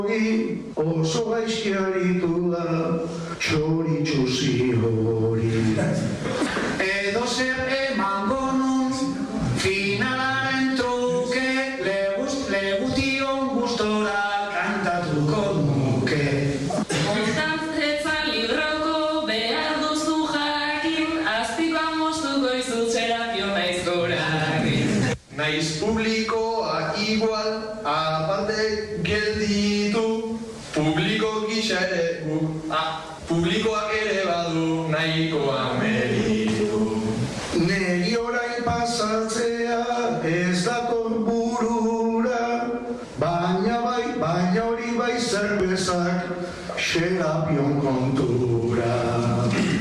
Oso gaizki aritu da txoritxuzi hori. Edo zer emango nun finalaren truke, legution gustora kantatuko nuke. Konstantzan libroko behar duzu jakin, azpiban moztuko izutzera pio naiz gorakin. Naiz publikoa igual, aparte gelditu, publiko gisa ere publikoak ere badu nahikoa meritu. Neri orain pasatzea ez dator burura, baina hori bai zerbezak xerapion kontura.